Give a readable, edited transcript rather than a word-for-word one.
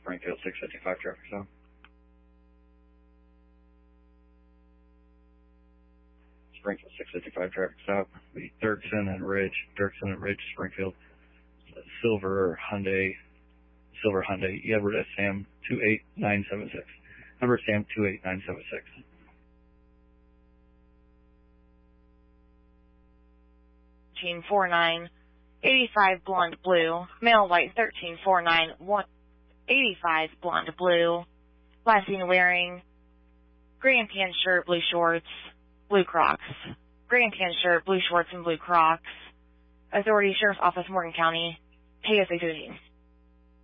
Springfield 655 traffic stop. Springfield 655 traffic stop. The Dirksen and Ridge, Springfield. Silver Hyundai, Edward S. Sam 28976. Number Sam 28976. Team 49, 85 blonde blue, male white 1349, 85 blonde blue, last seen wearing gray and tan shirt, blue shorts, blue Crocs. Gray and tan shirt, blue shorts, and blue Crocs. Authority, Sheriff's Office, Morgan County, KSA 15.